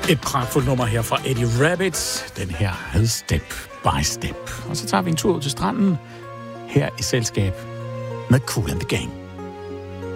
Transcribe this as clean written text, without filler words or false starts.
Et pragtfuldt nummer her fra Eddie Rabbit. Den her hed Step by Step. Og så tager vi en tur ud til stranden her i selskab med Kool and the Gang.